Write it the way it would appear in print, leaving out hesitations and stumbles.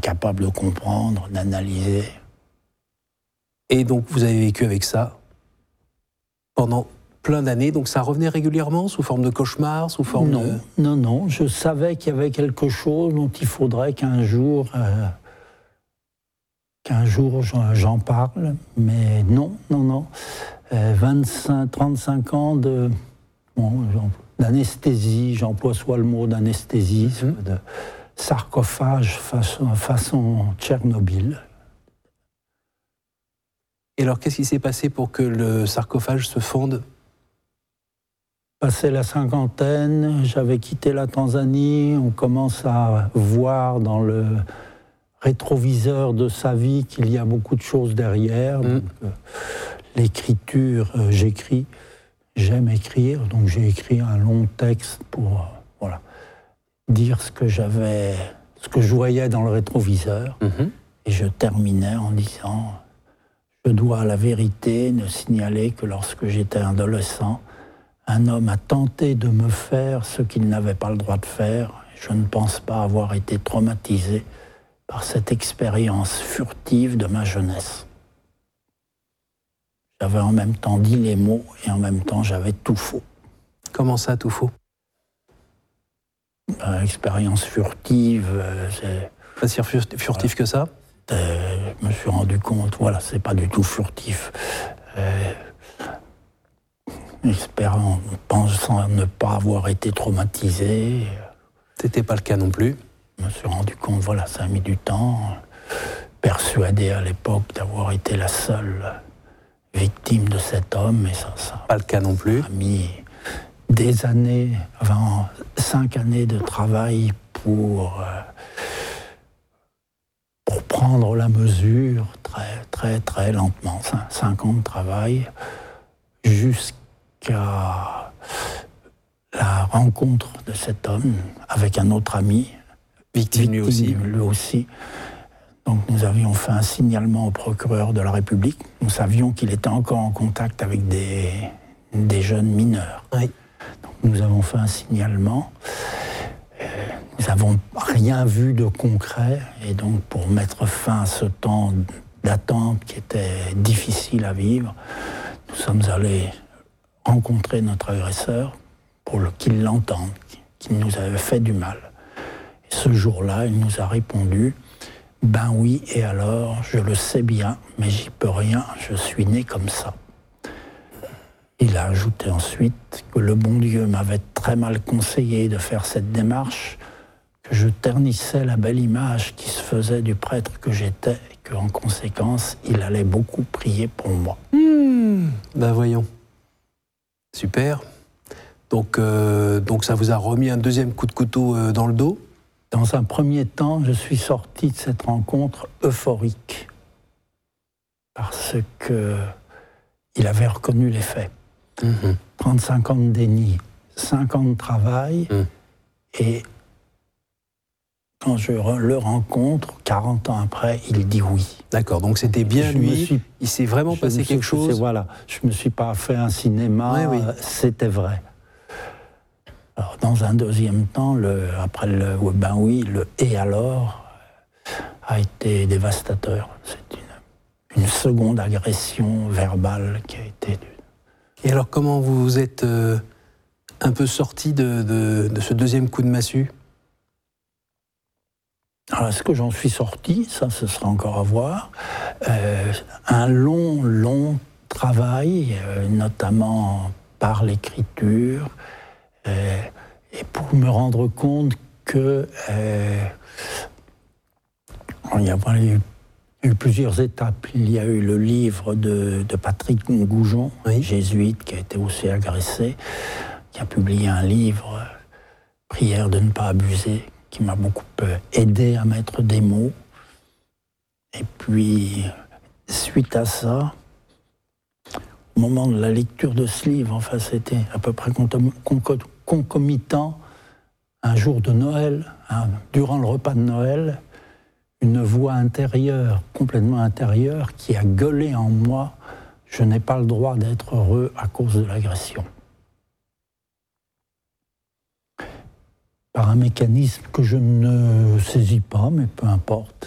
capable de comprendre, d'analyser. Et donc, vous avez vécu avec ça pendant plein d'années. Donc, ça revenait régulièrement sous forme de cauchemar, sous forme de... Non. Je savais qu'il y avait quelque chose dont il faudrait qu'un jour j'en parle. Mais non. 35 ans d'anesthésie, j'emploie soit le mot d'anesthésisme, de sarcophage façon Tchernobyl. Et alors, qu'est-ce qui s'est passé pour que le sarcophage se fonde ? Passé la cinquantaine, j'avais quitté la Tanzanie, on commence à voir dans le rétroviseur de sa vie qu'il y a beaucoup de choses derrière. Donc, l'écriture, j'aime écrire, donc j'ai écrit un long texte pour dire ce que je voyais dans le rétroviseur. Et je terminais en disant... Je dois à la vérité de signaler que lorsque j'étais adolescent, un homme a tenté de me faire ce qu'il n'avait pas le droit de faire. Je ne pense pas avoir été traumatisé par cette expérience furtive de ma jeunesse. J'avais en même temps dit les mots et en même temps j'avais tout faux. Comment ça, tout faux ? Expérience furtive, c'est... Pas si furtif que ça ? Je me suis rendu compte, c'est pas du tout furtif. Pensant ne pas avoir été traumatisé. C'était pas le cas non plus. Je me suis rendu compte, ça a mis du temps. Persuadé à l'époque d'avoir été la seule victime de cet homme, et ça pas le cas non plus. A mis des années, 5 années de travail pour prendre la mesure très lentement, 5 ans de travail, jusqu'à la rencontre de cet homme avec un autre ami, victime lui aussi. Donc nous avions fait un signalement au procureur de la République. Nous savions qu'il était encore en contact avec des jeunes mineurs. Oui. Donc nous avons fait un signalement. Nous n'avons rien vu de concret, et donc pour mettre fin à ce temps d'attente qui était difficile à vivre, nous sommes allés rencontrer notre agresseur pour qu'il l'entende, qu'il nous avait fait du mal. Et ce jour-là, il nous a répondu « Ben oui, et alors, je le sais bien, mais j'y peux rien, je suis né comme ça ». Il a ajouté ensuite que le bon Dieu m'avait très mal conseillé de faire cette démarche, que je ternissais la belle image qui se faisait du prêtre que j'étais, et qu'en conséquence, il allait beaucoup prier pour moi. Ben voyons. Super. Donc ça vous a remis un deuxième coup de couteau dans le dos ? Dans un premier temps, je suis sorti de cette rencontre euphorique, parce qu'il avait reconnu les faits. 35 ans de déni, 5 ans de travail, et quand je le rencontre, 40 ans après, il dit oui. D'accord, donc c'était bien lui, il s'est vraiment passé quelque chose. Je ne me suis pas fait un cinéma, c'était vrai. Alors, dans un deuxième temps, après le « ben oui », le « et alors » a été dévastateur. C'est une seconde agression verbale qui a été... Et alors, comment vous vous êtes un peu sorti de ce deuxième coup de massue ? Alors, est-ce que j'en suis sorti ? Ça, ce sera encore à voir. Un long travail, notamment par l'écriture, et pour me rendre compte que il y a eu plusieurs étapes. Il y a eu le livre de Patrick Goujon, jésuite, qui a été aussi agressé, qui a publié un livre, Prière de ne pas abuser, qui m'a beaucoup aidé à mettre des mots. Et puis, suite à ça, au moment de la lecture de ce livre, c'était à peu près concomitant, un jour de Noël, durant le repas de Noël, une voix intérieure, complètement intérieure, qui a gueulé en moi « Je n'ai pas le droit d'être heureux à cause de l'agression ». Par un mécanisme que je ne saisis pas, mais peu importe.